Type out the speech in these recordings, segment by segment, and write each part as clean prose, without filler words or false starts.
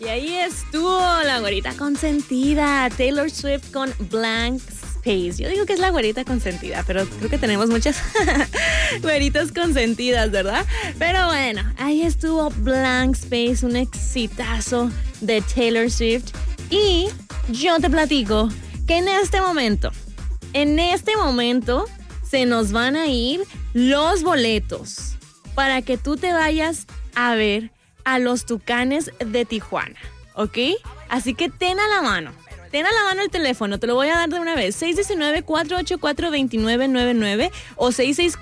ahí estuvo la güerita consentida, Taylor Swift con Blank Space. Yo digo que es la güerita consentida, pero creo que tenemos muchas güeritas consentidas, ¿verdad? Pero bueno, ahí estuvo Blank Space, un exitazo de Taylor Swift. Y yo te platico que en este momento se nos van a ir los boletos para que tú te vayas a ver a los Tucanes de Tijuana, ¿ok? Así que ten a la mano el teléfono, te lo voy a dar de una vez, 619-484-2999 o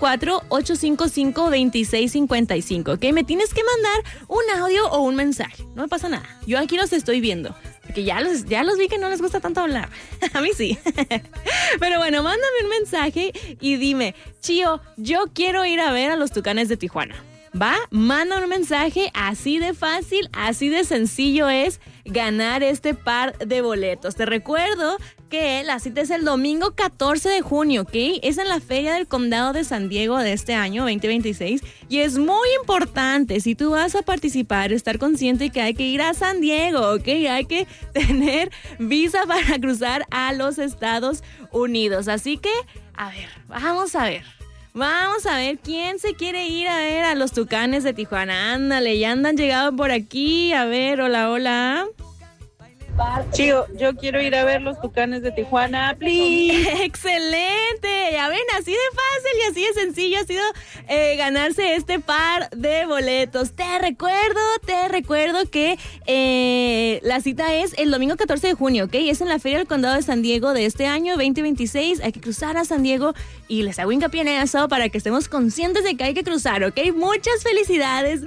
664-855-2655, ¿ok? Me tienes que mandar un audio o un mensaje, no me pasa nada, yo aquí los estoy viendo, porque ya los vi que no les gusta tanto hablar, a mí sí, pero bueno, mándame un mensaje y dime, Chío, yo quiero ir a ver a los Tucanes de Tijuana. ¿Va? Manda un mensaje, así de fácil, así de sencillo es ganar este par de boletos. Te recuerdo que la cita es el domingo 14 de junio, ¿ok? Es en la Feria del Condado de San Diego de este año, 2026. Y es muy importante, si tú vas a participar, estar consciente que hay que ir a San Diego, ¿ok? Hay que tener visa para cruzar a los Estados Unidos. Así que, a ver, vamos a ver quién se quiere ir a ver a los Tucanes de Tijuana. Ándale, ya andan llegado por aquí. A ver, hola. Chío, yo quiero ir a ver los Tucanes de Tijuana, please. ¡Excelente! Ya ven, así de fácil y así de sencillo ha sido ganarse este par de boletos. Te recuerdo que la cita es el domingo 14 de junio, ¿ok? Es en la Feria del Condado de San Diego de este año, 2026. Hay que cruzar a San Diego y les hago hincapié en eso para que estemos conscientes de que hay que cruzar, ¿ok? Muchas felicidades.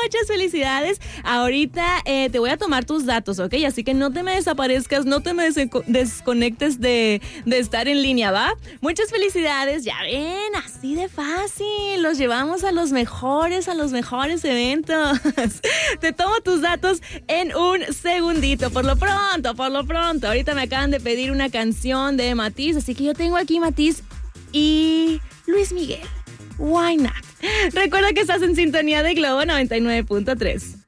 Ahorita te voy a tomar tus datos, ¿ok? Así que no te me desaparezcas, no te me desconectes de estar en línea, ¿va? Muchas felicidades, ya ven, así de fácil, los llevamos a los mejores eventos. Te tomo tus datos en un segundito, por lo pronto, ahorita me acaban de pedir una canción de Matiz, así que yo tengo aquí Matiz y Luis Miguel, Why Not? Recuerda que estás en sintonía de Globo 99.3.